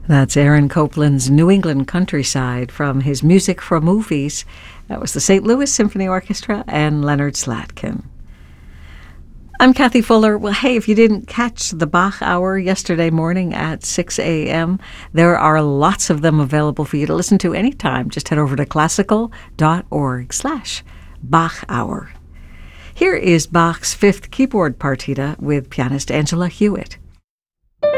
That's Aaron Copland's New England Countryside from his Music for Movies. That was the St. Louis Symphony Orchestra and Leonard Slatkin. I'm Kathy Fuller. Well, hey, if you didn't catch the Bach Hour yesterday morning at 6 a.m., there are lots of them available for you to listen to anytime. Just head over to classical.org/Bach Hour. Here is Bach's Fifth Keyboard Partita with pianist Angela Hewitt.